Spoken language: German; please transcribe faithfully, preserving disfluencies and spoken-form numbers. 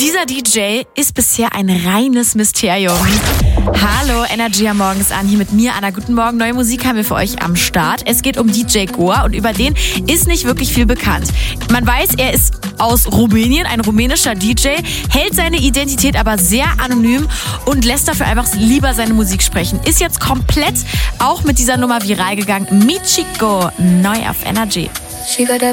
Dieser D J ist bisher ein reines Mysterium. Hallo, Energy am Morgens an, hier mit mir, Anna. Guten Morgen, neue Musik haben wir für euch am Start. Es geht um D J Goa und über den ist nicht wirklich viel bekannt. Man weiß, er ist aus Rumänien, ein rumänischer D J, hält seine Identität aber sehr anonym und lässt dafür einfach lieber seine Musik sprechen. Ist jetzt komplett auch mit dieser Nummer viral gegangen. Michiko, neu auf Energy. She got that